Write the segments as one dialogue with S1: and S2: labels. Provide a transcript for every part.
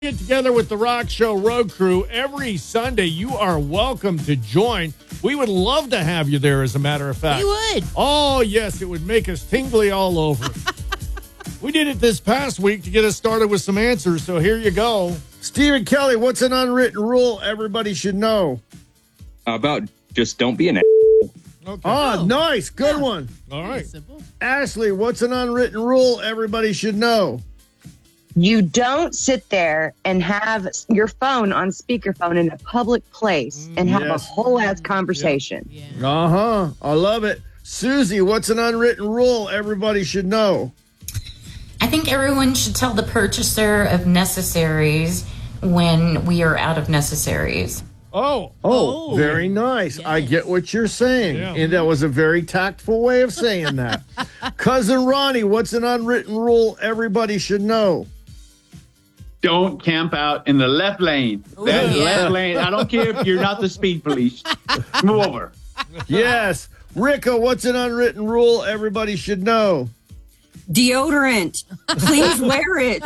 S1: Get together with the Rock Show Road Crew every Sunday. You are welcome to join. We would love to have you there, as a matter of fact.
S2: We would.
S1: Oh, yes, it would make us tingly all over. We did it this past week to get us started with some answers, so here you go.
S3: Stephen Kelly, what's an unwritten rule everybody should know?
S4: About just don't be an
S1: Okay.
S3: Oh, nice. Good one.
S1: All right.
S2: Simple.
S3: Ashley, what's an unwritten rule everybody should know?
S5: You don't sit there and have your phone on speakerphone in a public place and have
S3: Yes.
S5: a whole ass conversation.
S2: Yeah.
S3: Uh-huh. I love it. Susie, what's an unwritten rule everybody should know?
S6: I think everyone should tell the purchaser of necessaries when we are out of necessaries.
S1: Oh,
S3: Very nice. I
S2: Yes.
S3: get what you're saying.
S1: Yeah.
S3: And that was a very tactful way of saying that. Cousin Ronnie, what's an unwritten rule everybody should know?
S7: Don't camp out in the left lane. That
S2: yeah.
S7: left lane. I don't care if you're not the speed police. Move over.
S3: Yes. Ricka, what's an unwritten rule everybody should know?
S8: Deodorant. Please wear it.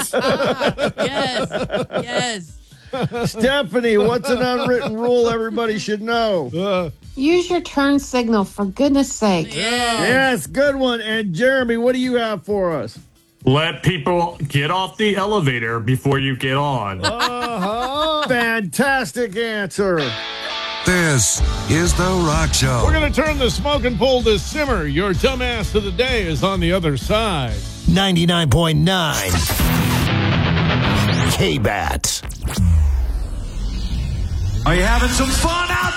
S2: Yes.
S3: Stephanie, what's an unwritten rule everybody should know?
S9: Use your turn signal, for goodness sake.
S3: Yes, good one. And Jeremy, what do you have for us?
S10: Let people get off the elevator before you get on.
S3: Fantastic answer.
S11: This is The Rock Show.
S1: We're going to turn the smoking pool to simmer. Your dumbass of the day is on the other side.
S12: 99.9 K-Bat.
S11: Are you having some fun out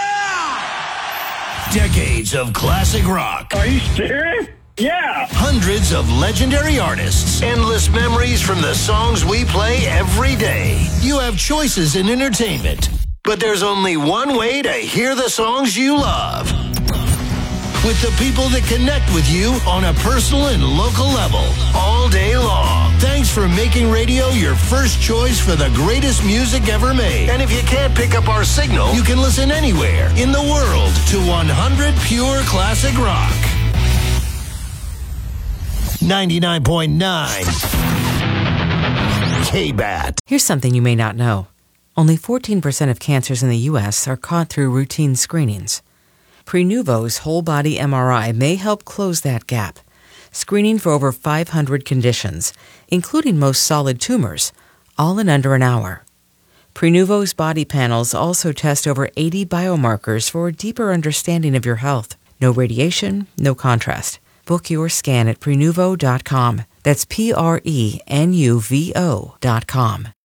S11: there?
S12: Decades of classic rock.
S7: Are you serious? Yeah.
S12: Hundreds of legendary artists. Endless memories from the songs we play every day. You have choices in entertainment, but there's only one way to hear the songs you love. With the people that connect with you on a personal and local level all day long. Thanks for making radio your first choice for the greatest music ever made. And if you can't pick up our signal, you can listen anywhere in the world to 100 pure classic rock. 99.9 K-Bat.
S13: Here's something you may not know. Only 14% of cancers in the U.S. are caught through routine screenings. Prenuvo's whole-body MRI may help close that gap, screening for over 500 conditions, including most solid tumors, all in under an hour. Prenuvo's body panels also test over 80 biomarkers for a deeper understanding of your health. No radiation, no contrast. Book your scan at Prenuvo.com. That's Prenuvo.com.